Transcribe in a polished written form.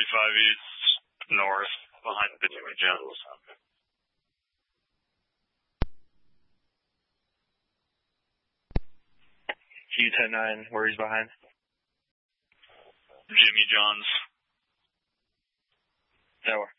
East, north, behind Jimmy Jones. Q-10-9, where he's behind? Jimmy John's. Tower.